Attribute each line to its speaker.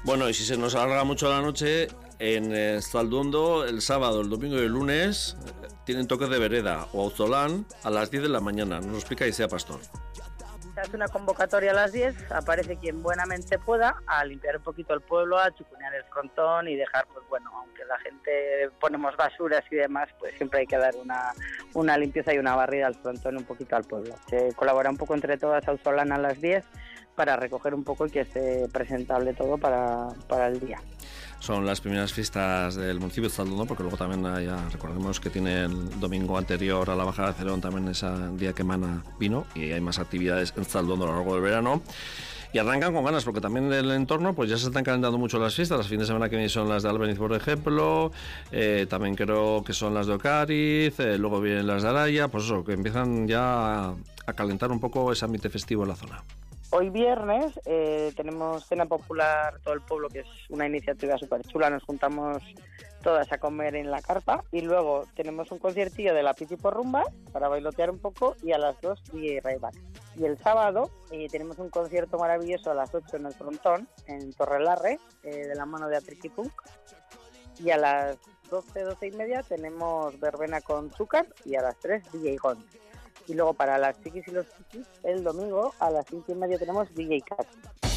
Speaker 1: Bueno, y si se nos alarga mucho la noche, en Zalduondo el sábado, el domingo y el lunes tienen toques de vereda o auzolán a las 10 de la mañana. Nos lo explica Isea Pastor.
Speaker 2: Se hace una convocatoria a las 10, aparece quien buenamente pueda a limpiar un poquito el pueblo, a chuponear el frontón y dejar, pues bueno, aunque la gente ponemos basuras y demás, pues siempre hay que dar una limpieza y una barrida al frontón un poquito al pueblo. Se colabora un poco entre todas Auzolán a las 10 para recoger un poco y que esté presentable todo para el día.
Speaker 1: Son las primeras fiestas del municipio de Zalduondo, porque luego también recordemos que tiene el domingo anterior a la bajada de Cerón también ese día que emana vino, y hay más actividades en Zalduondo a lo largo del verano. Y arrancan con ganas, porque también en el entorno pues ya se están calentando mucho las fiestas. Las fines de semana que vienen son las de Albeniz, por ejemplo, también creo que son las de Ocariz, luego vienen las de Araya, pues eso, que empiezan ya a calentar un poco ese ambiente festivo en la zona.
Speaker 2: Hoy viernes tenemos cena popular todo el pueblo, que es una iniciativa súper chula. Nos juntamos todas a comer en la carpa y luego tenemos un conciertillo de la Pitiporrumba para bailotear un poco y a las 2 DJ Rayback. Y el sábado tenemos un concierto maravilloso a las 8 en el Frontón, en Torrelarre, de la mano de Atriquipunk. Y a las 12 y media tenemos verbena con Zúcar y a las 3 DJ Gon. Y luego para las chiquis y los chiquis, el domingo a las 5 y media tenemos DJ Cat.